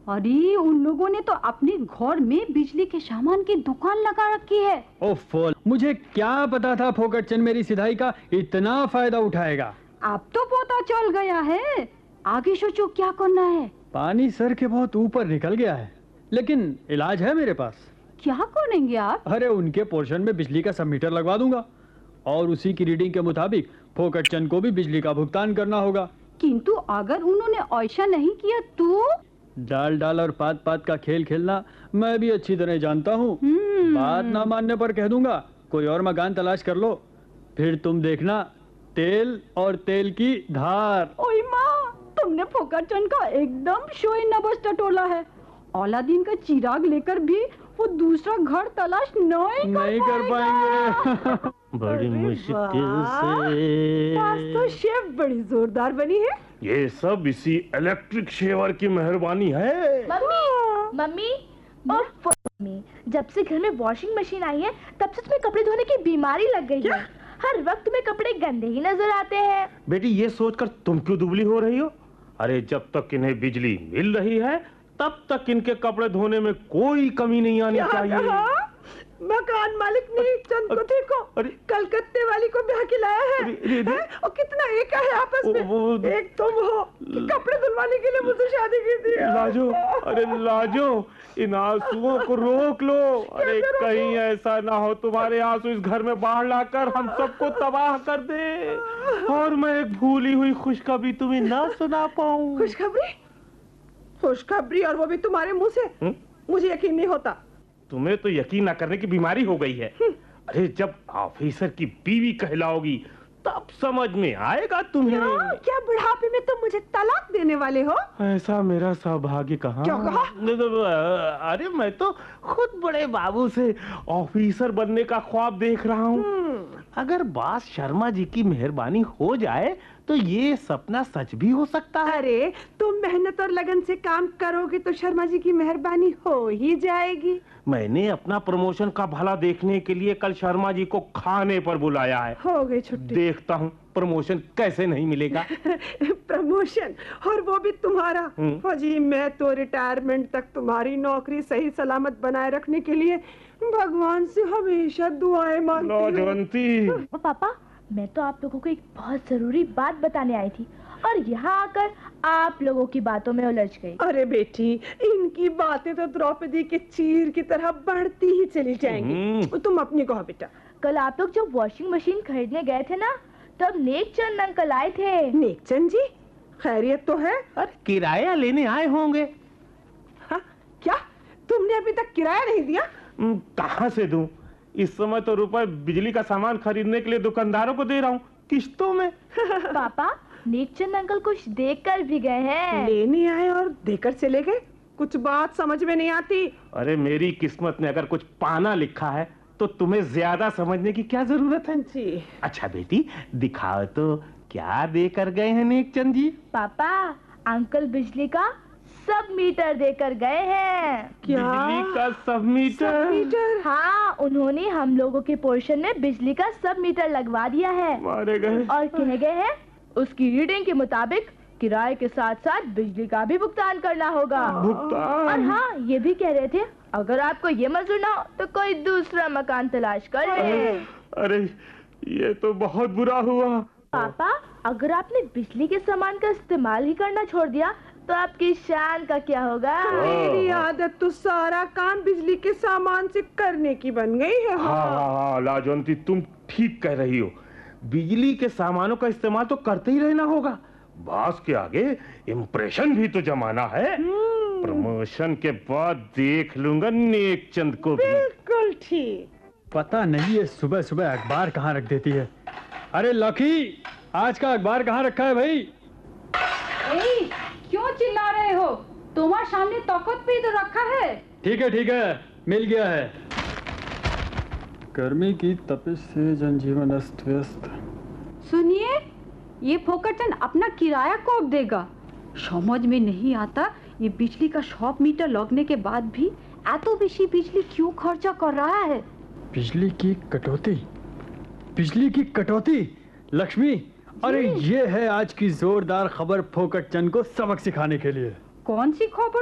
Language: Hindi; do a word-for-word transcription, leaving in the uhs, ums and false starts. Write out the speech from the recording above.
अरे उन लोगों ने तो अपने घर में बिजली के सामान की दुकान लगा रखी है। ओफो, मुझे क्या पता था फोकट चंद मेरी सिधाई का इतना फायदा उठाएगा। अब तो पता चल गया है, आगे सोचो क्या करना है। पानी सर के बहुत ऊपर निकल गया है, लेकिन इलाज है मेरे पास। क्या करेंगे आप? अरे उनके पोर्शन में बिजली का सब मीटर लगवा दूंगा और उसी की रीडिंग के मुताबिक फोकट चंद को भी बिजली का भुगतान करना होगा। किंतु अगर उन्होंने ऐसा नहीं किया तो? डाल डाल और पात पात का खेल खेलना मैं भी अच्छी तरह जानता हूँ। बात ना मानने पर कह दूंगा कोई और मकान तलाश कर लो, फिर तुम देखना तेल और तेल की धार। ओए माँ, तुमने फोकट चंद का एकदम शोए नबस टटोला है। अलादीन का चिराग लेकर भी वो दूसरा घर तलाश नहीं कर नहीं कर पाएंगे। बड़ी मुश्किल से। आज तो शेफ बड़ी जोरदार बनी है। ये सब इसी इलेक्ट्रिक शेवर की मेहरबानी है। मम्मी मम्मी और मम्मी, जब से घर में वॉशिंग मशीन आई है तब से तुम्हें कपड़े धोने की बीमारी लग गई है। हर वक्त तुम्हें कपड़े गंदे ही नजर आते हैं। बेटी ये सोचकर तुम क्यों दुबली हो रही हो? अरे जब तक इन्हें बिजली मिल रही है तब तक इनके कपड़े धोने में कोई कमी नहीं आनी चाहिए। मकान मालिक ने चंद को देखो, कलकत्ते वाली को ब्याह के लाया है, है? और कितना एक है आपस में। वो, वो, एक तुम हो कि कपड़े धुलवाने के लिए मुझसे शादी की थी। लाजो, अरे लाजो, इन आंसुओं को रोक लो। अरे कहीं ऐसा ना हो तुम्हारे आंसू इस घर में बाहर लाकर हम सबको तबाह कर दे और मैं एक भूली हुई खुशखबरी तुम्हें ना सुना पाऊं। खुशखबरी? खुशखबरी और वो भी तुम्हारे मुंह से? हुँ? मुझे यकीन नहीं होता। तुम्हें तो यकीन न करने की बीमारी हो गई है। अरे जब ऑफिसर की बीवी कहलाओगी तब समझ में आएगा तुम्हें। क्या, क्या बुढ़ापे में तुम मुझे तलाक देने वाले हो? ऐसा मेरा सौभाग्य कहाँ। क्या कहा? अरे मैं तो खुद बड़े बाबू से ऑफिसर बनने का ख्वाब देख रहा हूँ। अगर बास शर्मा जी की मेहरबानी हो जाए तो ये सपना सच भी हो सकता है। अरे तुम मेहनत और लगन से काम करोगे तो शर्मा जी की मेहरबानी हो ही जाएगी। मैंने अपना प्रमोशन का भला देखने के लिए कल शर्मा जी को खाने पर बुलाया है। हो गई छुट्टी। देखता हूँ प्रमोशन कैसे नहीं मिलेगा। प्रमोशन और वो भी तुम्हारा। जी मैं तो रिटायरमेंट तक तुम्हारी नौकरी सही सलामत बनाए रखने के लिए भगवान से हमेशा दुआएं मांगती हूँ। पापा मैं तो आप लोगों को एक बहुत जरूरी बात बताने आई थी और यहाँ आकर आप लोगों की बातों में उलझ गई। अरे बेटी इनकी बातें तो द्रौपदी के चीर की तरह बढ़ती ही चली जाएंगी। तुम अपनी कहो बेटा। कल आप लोग जब वॉशिंग मशीन खरीदने गए थे ना तब नेकचंद अंकल आए थे। नेकचंद जी खैरियत तो है? अरे किराया लेने आए होंगे। हा? क्या तुमने अभी तक किराया नहीं दिया? कहाँ से दूं? इस समय तो रुपए बिजली का सामान खरीदने के लिए दुकानदारों को दे रहा हूँ किस्तों में। पापा नेकचंद अंकल कुछ देख कर भी गए हैं। लेने आए और देकर चले गए? कुछ बात समझ में नहीं आती। अरे मेरी किस्मत में अगर कुछ पाना लिखा है तो तुम्हें ज्यादा समझने की क्या जरूरत है जी। अच्छा बेटी दिखाओ तो क्या दे कर गए हैं नेकचंद जी? पापा अंकल बिजली का सब मीटर देकर गए हैं। क्या? बिजली का सब मीटर? सब मीटर? हाँ उन्होंने हम लोगों के पोर्शन में बिजली का सब मीटर लगवा दिया है। मारे गए। और कह गए हैं उसकी रीडिंग के मुताबिक किराए के साथ साथ बिजली का भी भुगतान करना होगा। भुगतान? और हाँ ये भी कह रहे थे अगर आपको ये मंजूर ना हो तो कोई दूसरा मकान तलाश कर ले। अरे ये तो बहुत बुरा हुआ। पापा अगर आपने बिजली के सामान का इस्तेमाल ही करना छोड़ दिया तो आपकी शान का क्या होगा? मेरी आदत तो सारा काम बिजली के सामान से करने की बन गई है। हाँ हाँ हाँ लाजवंती तुम ठीक कह रही हो। बिजली के सामानों का इस्तेमाल तो करते ही रहना होगा। बॉस के आगे इम्प्रेशन भी तो जमाना है। प्रमोशन के बाद देख लूंगा नेकचंद को भी। बिल्कुल ठीक। पता नहीं ये सुबह सुबह अखबार कहाँ रख देती है। अरे लकी आज का अखबार कहाँ रखा है भाई? ए, क्यों चिल्ला रहे हो? तुम्हारे सामने तख्त पे तो रखा है। ठीक है ठीक है मिल गया है। गर्मी की तपिश से जनजीवन अस्त व्यस्त। सुनिए ये फोकटचंद अपना किराया कब देगा? समझ में नहीं आता ये बिजली का शॉप मीटर लगने के बाद भी एतो बेशी बिजली क्यों खर्चा कर रहा है? बिजली की कटौती बिजली की कटौती लक्ष्मी अरे ये है आज की जोरदार खबर फोकटचंद को सबक सिखाने के लिए। कौन सी खबर